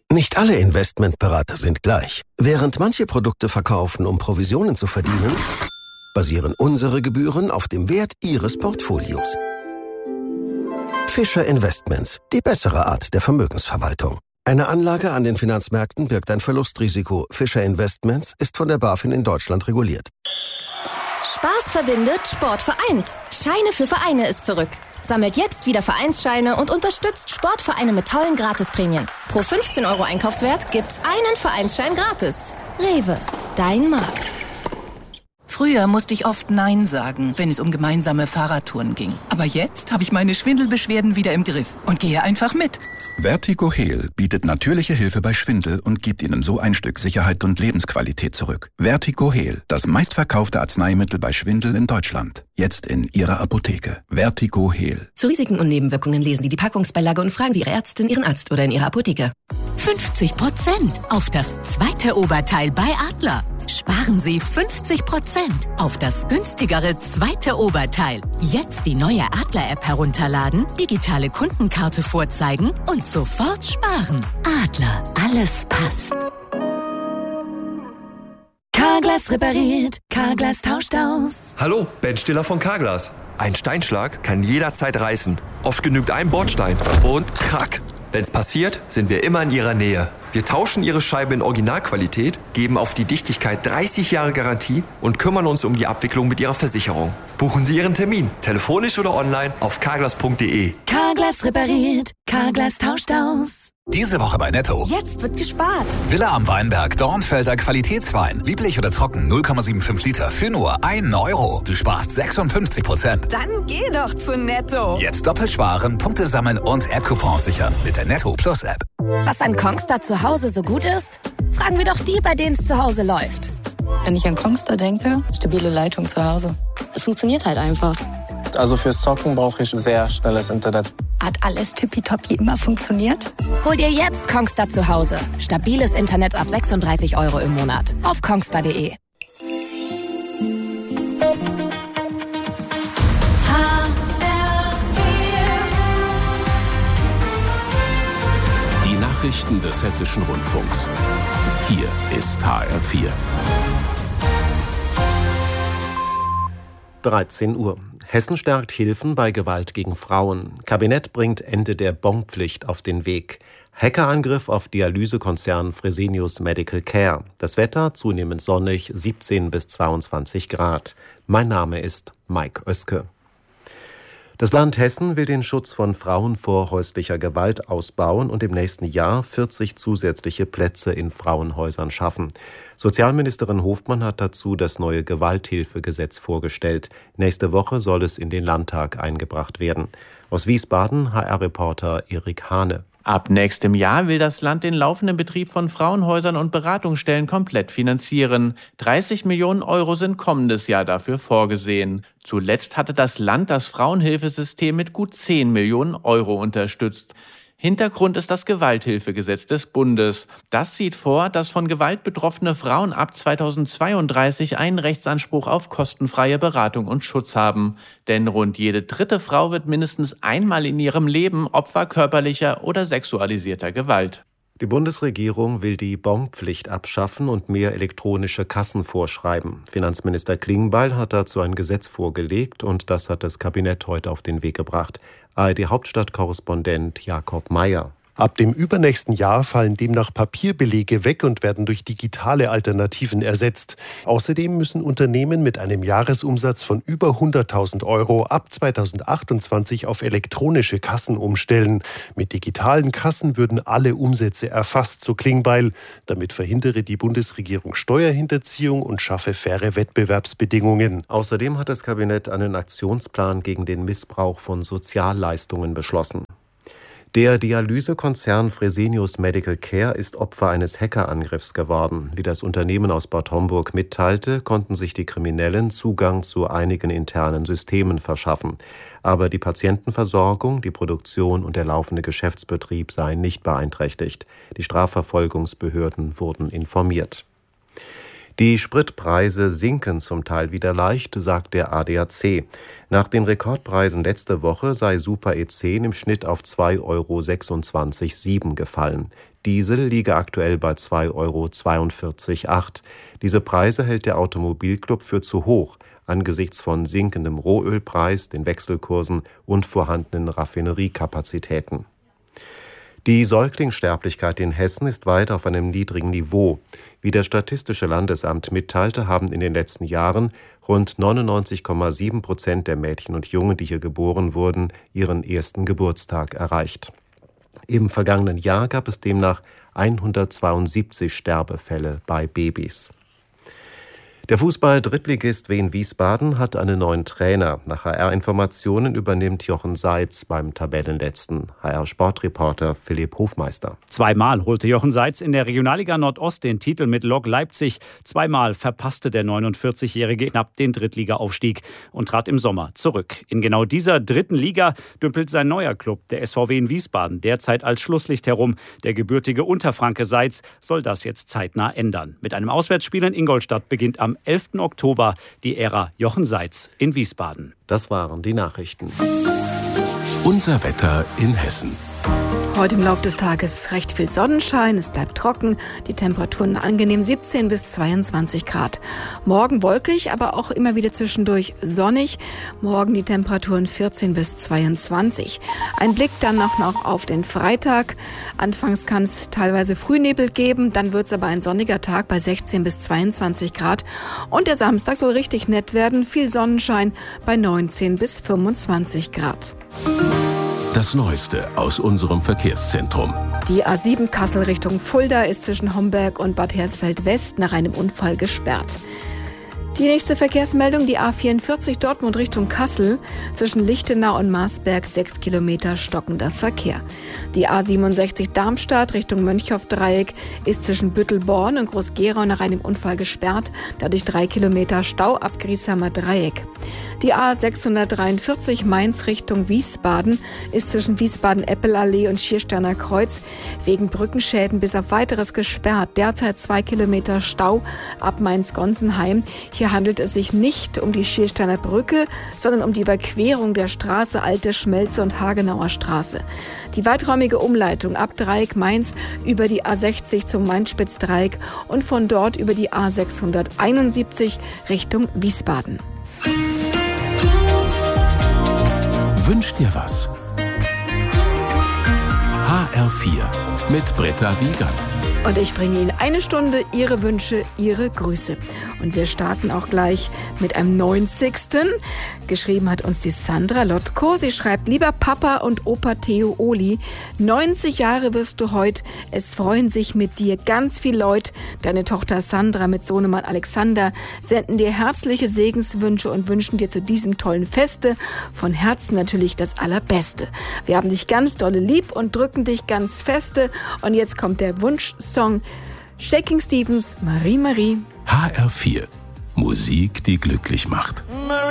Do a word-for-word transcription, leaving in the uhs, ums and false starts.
Nicht alle Investmentberater sind gleich. Während manche Produkte verkaufen, um Provisionen zu verdienen, basieren unsere Gebühren auf dem Wert Ihres Portfolios. Fischer Investments, die bessere Art der Vermögensverwaltung. Eine Anlage an den Finanzmärkten birgt ein Verlustrisiko. Fischer Investments ist von der BaFin in Deutschland reguliert. Spaß verbindet, Sport vereint. Scheine für Vereine ist zurück. Sammelt jetzt wieder Vereinsscheine und unterstützt Sportvereine mit tollen Gratisprämien. Pro fünfzehn Euro Einkaufswert gibt's einen Vereinsschein gratis. Rewe, dein Markt. Früher musste ich oft Nein sagen, wenn es um gemeinsame Fahrradtouren ging. Aber jetzt habe ich meine Schwindelbeschwerden wieder im Griff und gehe einfach mit. Vertigo Heal bietet natürliche Hilfe bei Schwindel und gibt Ihnen so ein Stück Sicherheit und Lebensqualität zurück. Vertigo Heal, das meistverkaufte Arzneimittel bei Schwindel in Deutschland. Jetzt in Ihrer Apotheke. Vertigo Heal. Zu Risiken und Nebenwirkungen lesen Sie die Packungsbeilage und fragen Sie Ihre Ärztin, Ihren Arzt oder in Ihrer Apotheke. fünfzig Prozent auf das zweite Oberteil bei Adler. Sparen Sie fünfzig Prozent auf das günstigere zweite Oberteil. Jetzt die neue Adler-App herunterladen, digitale Kundenkarte vorzeigen und sofort sparen. Adler, alles passt. Carglass repariert, Carglass tauscht aus. Hallo, Ben Stiller von Carglass. Ein Steinschlag kann jederzeit reißen. Oft genügt ein Bordstein und krack. Wenn's passiert, sind wir immer in Ihrer Nähe. Wir tauschen Ihre Scheibe in Originalqualität, geben auf die Dichtigkeit dreißig Jahre Garantie und kümmern uns um die Abwicklung mit Ihrer Versicherung. Buchen Sie Ihren Termin, telefonisch oder online auf carglass punkt de. Carglass repariert, Carglass tauscht aus. Diese Woche bei Netto. Jetzt wird gespart. Villa am Weinberg, Dornfelder Qualitätswein. Lieblich oder trocken, null Komma fünfundsiebzig Liter für nur einen Euro. Du sparst sechsundfünfzig Prozent. Dann geh doch zu Netto. Jetzt doppelt sparen, Punkte sammeln und App-Coupons sichern mit der Netto Plus App. Was an Kongstar zu Hause so gut ist? Fragen wir doch die, bei denen es zu Hause läuft. Wenn ich an Kongstar denke, stabile Leitung zu Hause. Es funktioniert halt einfach. Also fürs Zocken brauche ich sehr schnelles Internet. Hat alles tippitoppi immer funktioniert? Hol dir jetzt Kongstar zu Hause. Stabiles Internet ab sechsunddreißig Euro im Monat. Auf kongstar punkt de. Die Nachrichten des Hessischen Rundfunks. Hier ist H R vier. dreizehn Uhr. Hessen stärkt Hilfen bei Gewalt gegen Frauen. Kabinett bringt Ende der Bonpflicht auf den Weg. Hackerangriff auf Dialysekonzern Fresenius Medical Care. Das Wetter zunehmend sonnig, siebzehn bis zweiundzwanzig Grad. Mein Name ist Mike Oeske. Das Land Hessen will den Schutz von Frauen vor häuslicher Gewalt ausbauen und im nächsten Jahr vierzig zusätzliche Plätze in Frauenhäusern schaffen. Sozialministerin Hofmann hat dazu das neue Gewalthilfegesetz vorgestellt. Nächste Woche soll es in den Landtag eingebracht werden. Aus Wiesbaden H R-Reporter Erik Hane. Ab nächstem Jahr will das Land den laufenden Betrieb von Frauenhäusern und Beratungsstellen komplett finanzieren. dreißig Millionen Euro sind kommendes Jahr dafür vorgesehen. Zuletzt hatte das Land das Frauenhilfesystem mit gut zehn Millionen Euro unterstützt. Hintergrund ist das Gewalthilfegesetz des Bundes. Das sieht vor, dass von Gewalt betroffene Frauen ab zweitausendzweiunddreißig einen Rechtsanspruch auf kostenfreie Beratung und Schutz haben. Denn rund jede dritte Frau wird mindestens einmal in ihrem Leben Opfer körperlicher oder sexualisierter Gewalt. Die Bundesregierung will die Bonpflicht abschaffen und mehr elektronische Kassen vorschreiben. Finanzminister Klingbeil hat dazu ein Gesetz vorgelegt und das hat das Kabinett heute auf den Weg gebracht. A R D-Hauptstadtkorrespondent Jakob Meyer. Ab dem übernächsten Jahr fallen demnach Papierbelege weg und werden durch digitale Alternativen ersetzt. Außerdem müssen Unternehmen mit einem Jahresumsatz von über hunderttausend Euro ab zweitausendachtundzwanzig auf elektronische Kassen umstellen. Mit digitalen Kassen würden alle Umsätze erfasst, so Klingbeil. Damit verhindere die Bundesregierung Steuerhinterziehung und schaffe faire Wettbewerbsbedingungen. Außerdem hat das Kabinett einen Aktionsplan gegen den Missbrauch von Sozialleistungen beschlossen. Der Dialysekonzern Fresenius Medical Care ist Opfer eines Hackerangriffs geworden. Wie das Unternehmen aus Bad Homburg mitteilte, konnten sich die Kriminellen Zugang zu einigen internen Systemen verschaffen. Aber die Patientenversorgung, die Produktion und der laufende Geschäftsbetrieb seien nicht beeinträchtigt. Die Strafverfolgungsbehörden wurden informiert. Die Spritpreise sinken zum Teil wieder leicht, sagt der A D A C. Nach den Rekordpreisen letzte Woche sei Super E zehn im Schnitt auf zwei Euro sechsundzwanzig Komma sieben Gefallen. Diesel liege aktuell bei zwei Euro zweiundvierzig Komma acht. Diese Preise hält der Automobilclub für zu hoch, angesichts von sinkendem Rohölpreis, den Wechselkursen und vorhandenen Raffineriekapazitäten. Die Säuglingssterblichkeit in Hessen ist weiter auf einem niedrigen Niveau. Wie das Statistische Landesamt mitteilte, haben in den letzten Jahren rund neunundneunzig Komma sieben Prozent der Mädchen und Jungen, die hier geboren wurden, ihren ersten Geburtstag erreicht. Im vergangenen Jahr gab es demnach hundertzweiundsiebzig Sterbefälle bei Babys. Der Fußball-Drittligist Wien Wiesbaden hat einen neuen Trainer. Nach H R-Informationen übernimmt Jochen Seitz beim Tabellenletzten. H R-Sportreporter Philipp Hofmeister. Zweimal holte Jochen Seitz in der Regionalliga Nordost den Titel mit Lok Leipzig. Zweimal verpasste der neunundvierzigjährige knapp den Drittliga-Aufstieg und trat im Sommer zurück. In genau dieser dritten Liga dümpelt sein neuer Club, der S V Wien Wiesbaden, derzeit als Schlusslicht herum. Der gebürtige Unterfranke Seitz soll das jetzt zeitnah ändern. Mit einem Auswärtsspiel in Ingolstadt beginnt am elften Oktober die Ära Jochen Seitz in Wiesbaden. Das waren die Nachrichten. Unser Wetter in Hessen. Heute im Laufe des Tages recht viel Sonnenschein, es bleibt trocken, die Temperaturen angenehm siebzehn bis zweiundzwanzig Grad. Morgen wolkig, aber auch immer wieder zwischendurch sonnig. Morgen die Temperaturen vierzehn bis zweiundzwanzig. Ein Blick dann auch noch auf den Freitag. Anfangs kann es teilweise Frühnebel geben, dann wird es aber ein sonniger Tag bei sechzehn bis zweiundzwanzig Grad. Und der Samstag soll richtig nett werden, viel Sonnenschein bei neunzehn bis fünfundzwanzig Grad. Das Neueste aus unserem Verkehrszentrum. Die A sieben Kassel Richtung Fulda ist zwischen Homberg und Bad Hersfeld West nach einem Unfall gesperrt. Die nächste Verkehrsmeldung, die A vierundvierzig Dortmund Richtung Kassel, zwischen Lichtenau und Marsberg sechs Kilometer stockender Verkehr. Die A siebenundsechzig Darmstadt Richtung Mönchhoff-Dreieck ist zwischen Büttelborn und Groß-Gerau nach einem Unfall gesperrt, dadurch drei Kilometer Stau ab Griesheimer Dreieck. Die A sechshundertdreiundvierzig Mainz Richtung Wiesbaden ist zwischen Wiesbaden-Eppelallee und Schiersteiner Kreuz wegen Brückenschäden bis auf Weiteres gesperrt. Derzeit zwei Kilometer Stau ab Mainz-Gonsenheim. Hier handelt es sich nicht um die Schiersteiner Brücke, sondern um die Überquerung der Straße Alte Schmelze und Hagenauer Straße. Die weiträumige Umleitung ab Dreieck Mainz über die A sechzig zum Mainz-Spitz-Dreieck und von dort über die A sechshunderteinundsiebzig Richtung Wiesbaden. Wünsch dir was? H R vier mit Britta Wiegand. Und ich bringe Ihnen eine Stunde Ihre Wünsche, Ihre Grüße. Und wir starten auch gleich mit einem neunzigsten Geschrieben hat uns die Sandra Lotko. Sie schreibt: Lieber Papa und Opa Theo Oli, neunzig Jahre wirst du heut. Es freuen sich mit dir ganz viel Leute. Deine Tochter Sandra mit Sohnemann Alexander senden dir herzliche Segenswünsche und wünschen dir zu diesem tollen Feste von Herzen natürlich das Allerbeste. Wir haben dich ganz dolle lieb und drücken dich ganz feste. Und jetzt kommt der Wunschsong Shaking Stevens, Marie Marie. H R vier. Musik, die glücklich macht. Marie.